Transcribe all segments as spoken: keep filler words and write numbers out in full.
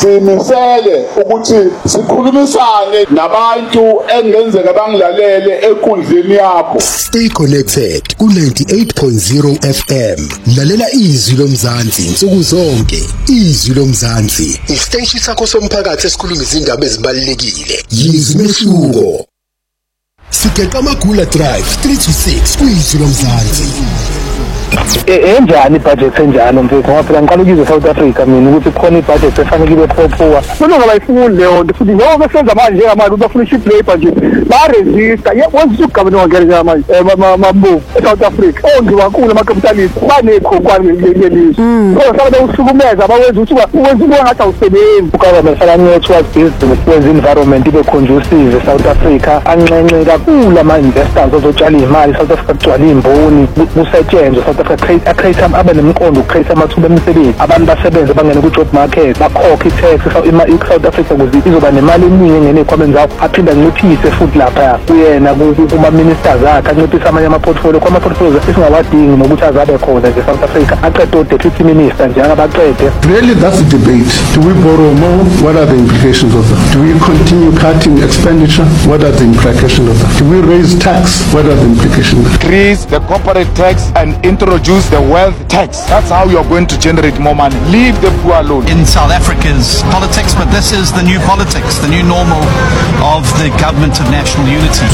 simisele ukuthi sikhulumisane nabantu engenzeka bangilalele enkundleni yakho. Stay connected ku ninety-eight point zero F M. Lalela izwi lomzansi insuku zonke. Izwi lomzansi, isiteshi sakho somphakathi esikhuluma izindaba ezibalulekile. Yizwi mehluko. Sigeqa Magula Drive three to six kwizwi lomzansi. Enjani budget enjani mfethu ngoba phela ngiqala ukuzwe South Africa mina ukuthi khona ibudget efanele ibe phophuwa mina ngabayifuni leyo nto futhi ngoba senza manje njengamanje bafuna i-cheap labor nje ba resist yenza ugabane wangena manje mabu eSouth Africa ongiwankulu ama-capitalist banekhonkwane ngelizwe ngoba sabe ukuhlukumeza abawenza ukuthi uwenza ukuba ngathi awusebenzi ugovernment fanele towards business wenza environment ibe conducive eSouth Africa anxenxe kakhulu ama-investors ozotshala imali South Africa kugcwala imboni kusetshenzwe South Africa create a create abe nemqondo create amathuba emisebenzi abantu basebenze bangene ku job market bakhokhe i-tax ima i-South Africa ukuze izoba nemali eningi engene ekhwameni zakho aphinda anciphise futhi lapha kuyena kuma ministers akhe anciphise amanye ama-portfolio kwama portfolios esingawadingi nokuthi azabe khona nje South Africa aqede u-deputy minister njengabaqede. Really, that's the debate. Do we borrow more? What are the implications of that? Do we continue cutting expenditure? What are the implications of that? Do we raise tax? What are the implications? Increase the corporate tax and introduce the wealth tax. That's how you're going to generate more money. Leave the poor alone. In South Africa's politics, but this is the new politics, the new normal of the government of national unity.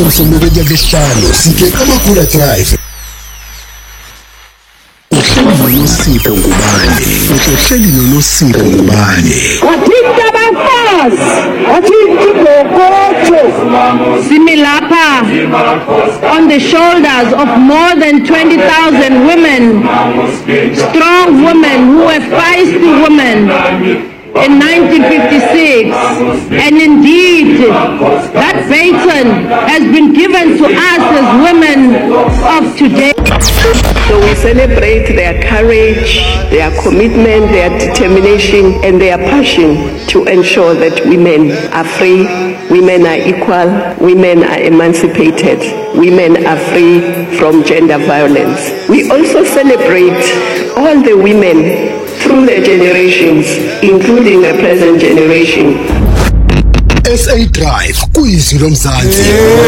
Unosipho ngubani? Uhleli noNosipho ngubani? Wathinta abafazi, wathinta igogojo. Similapha on the shoulders of more than twenty thousand women, strong women who were feisty women in nineteen fifty-six, and indeed that baton has been given to us as women of today. So we celebrate their courage, their commitment, their determination, and their passion to ensure that women are free, women are equal, women are emancipated, women are free from gender violence. We also celebrate all the women through the generations, including the present generation. S A Drive kwizwi lomzansi.